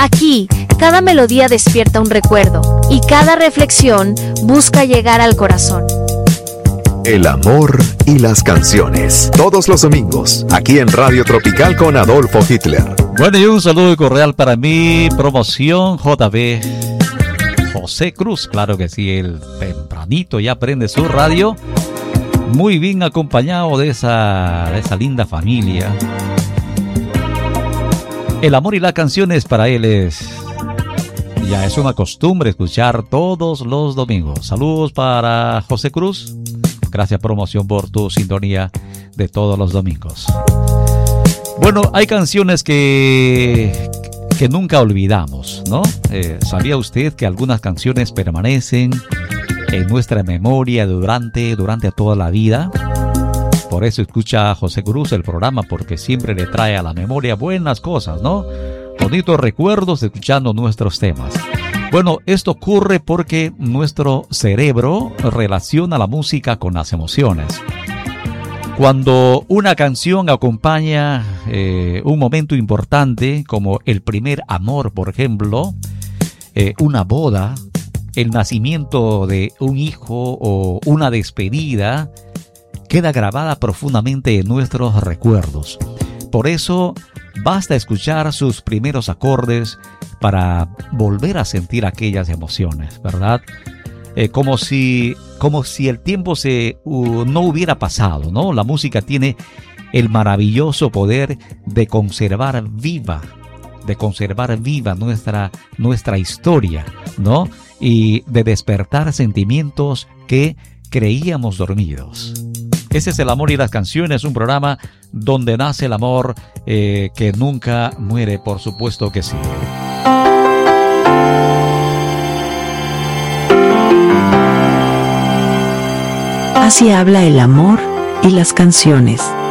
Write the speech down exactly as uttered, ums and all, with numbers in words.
Aquí, cada melodía despierta un recuerdo y cada reflexión busca llegar al corazón. El amor y las canciones. Todos los domingos, aquí en Radio Tropical con Adolfo Hitler. Bueno, y un saludo cordial para mi promoción J B José Cruz. Claro que sí, él tempranito ya prende su radio. Muy bien acompañado de esa, de esa linda familia. El amor y las canciones para él es... ya es una costumbre escuchar todos los domingos. Saludos para José Cruz. Gracias, promoción, por tu sintonía de todos los domingos. Bueno, hay canciones que, que nunca olvidamos, ¿no? Eh, ¿Sabía usted que algunas canciones permanecen en nuestra memoria durante, durante toda la vida? Por eso escucha a José Cruz el programa, porque siempre le trae a la memoria buenas cosas, ¿no? Bonitos recuerdos escuchando nuestros temas. Bueno, esto ocurre porque nuestro cerebro relaciona la música con las emociones. Cuando una canción acompaña eh, un momento importante, como el primer amor, por ejemplo, eh, una boda, el nacimiento de un hijo o una despedida, queda grabada profundamente en nuestros recuerdos. Por eso, basta escuchar sus primeros acordes para volver a sentir aquellas emociones, ¿verdad? Eh, como si, como si el tiempo se, uh, no hubiera pasado, ¿no? La música tiene el maravilloso poder de conservar viva, de conservar viva nuestra, nuestra historia, ¿no? Y de despertar sentimientos que creíamos dormidos. Ese es El Amor y las Canciones, un programa donde nace el amor eh, que nunca muere, por supuesto que sí. Así habla el amor y las canciones.